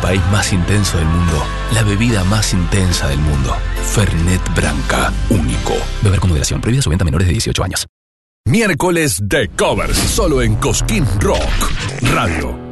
país más intenso del mundo, la bebida más intensa del mundo. Fernet Branca, único. Beber con moderación. Prohibida su venta a menores de 18 años. Miércoles de covers, solo en Cosquín Rock Radio.